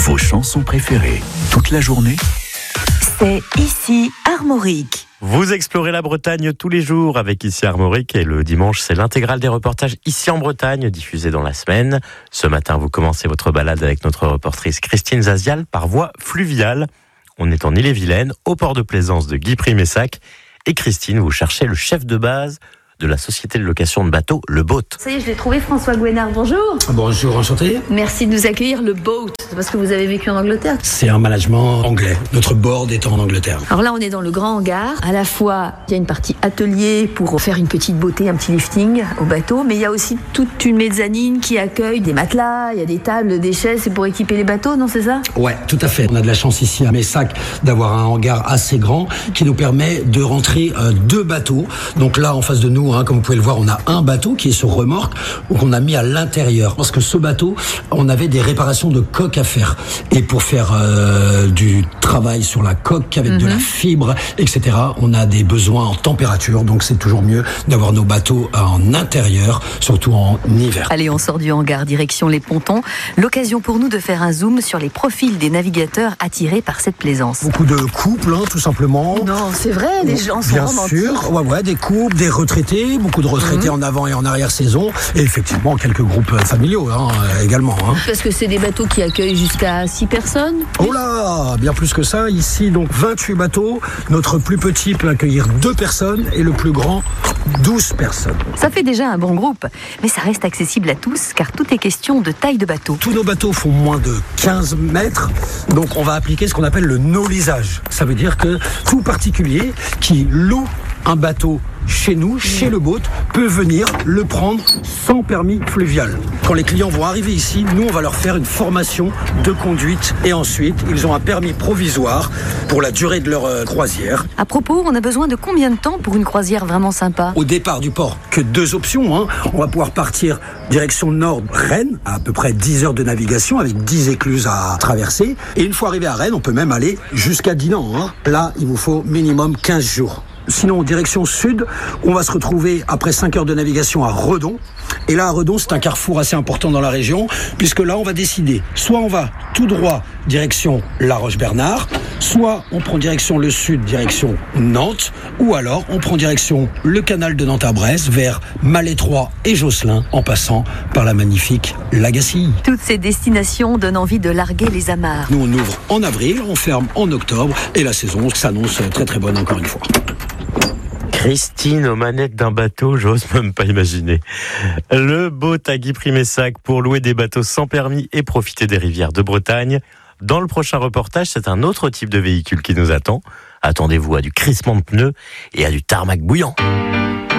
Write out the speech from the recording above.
Vos chansons préférées, toute la journée. C'est Ici Armorique. Vous explorez la Bretagne tous les jours avec Ici Armorique et le dimanche, c'est l'intégrale des reportages Ici en Bretagne, diffusés dans la semaine. Ce matin, vous commencez votre balade avec notre reportrice Christine Zazial par voie fluviale. On est en Ille-et-Vilaine, au port de plaisance de Guipry-Messac. Et Christine, vous cherchez le chef de base de la société de location de bateaux, le Boat. Ça y est, je l'ai trouvé, François Gouénard, bonjour. Bonjour, enchanté. Merci de nous accueillir, le Boat. C'est parce que vous avez vécu en Angleterre. C'est un management anglais, notre board étant en Angleterre. Alors là, on est dans le grand hangar. À la fois, il y a une partie atelier pour faire une petite beauté, un petit lifting au bateau, mais il y a aussi toute une mezzanine qui accueille des matelas, il y a des tables, des chaises, c'est pour équiper les bateaux, non, c'est ça? Ouais, tout à fait. On a de la chance ici à Messac d'avoir un hangar assez grand qui nous permet de rentrer 2 bateaux. Donc là, en face de nous, comme vous pouvez le voir, on a un bateau qui est sur remorque qu'on a mis à l'intérieur. Parce que ce bateau, on avait des réparations de coque à faire. Et pour faire du travail sur la coque avec de la fibre, etc., on a des besoins en température. Donc c'est toujours mieux d'avoir nos bateaux en intérieur, surtout en hiver. Allez, on sort du hangar, direction les pontons. L'occasion pour nous de faire un zoom sur les profils des navigateurs attirés par cette plaisance. Beaucoup de couples, tout simplement. Non, c'est vrai, les gens sont bien romantiques. sûr, ouais, des couples, des retraités, beaucoup de retraités en avant et en arrière saison, et effectivement quelques groupes familiaux également. Parce que c'est des bateaux qui accueillent jusqu'à 6 personnes. Oh là, bien plus que ça. Ici, donc 28 bateaux. Notre plus petit peut accueillir 2 personnes et le plus grand 12 personnes. Ça fait déjà un bon groupe, mais ça reste accessible à tous car tout est question de taille de bateau. Tous nos bateaux font moins de 15 mètres, donc on va appliquer ce qu'on appelle le no-lisage. Ça veut dire que tout particulier qui loue un bateau chez nous, chez le Boat, peut venir le prendre sans permis fluvial. Quand les clients vont arriver ici, nous, on va leur faire une formation de conduite et ensuite, ils ont un permis provisoire pour la durée de leur croisière. À propos, on a besoin de combien de temps pour une croisière vraiment sympa? Au départ du port, que 2 options. On va pouvoir partir direction nord, Rennes, à peu près 10 heures de navigation avec 10 écluses à traverser. Et une fois arrivé à Rennes, on peut même aller jusqu'à Dinan. Là, il vous faut minimum 15 jours. Sinon, direction sud, on va se retrouver après 5 heures de navigation à Redon. Et là, à Redon, c'est un carrefour assez important dans la région, puisque là, on va décider. Soit on va tout droit, direction La Roche-Bernard, soit on prend direction le sud, direction Nantes, ou alors on prend direction le canal de Nantes à Brest, vers Malétroit et Josselin, en passant par la magnifique Lagacille. Toutes ces destinations donnent envie de larguer les amarres. Nous, on ouvre en avril, on ferme en octobre, et la saison s'annonce très très bonne encore une fois. Christine aux manettes d'un bateau, j'ose même pas imaginer. Le Boat à Guipry-Messac pour louer des bateaux sans permis et profiter des rivières de Bretagne. Dans le prochain reportage, c'est un autre type de véhicule qui nous attend. Attendez-vous à du crissement de pneus et à du tarmac bouillant.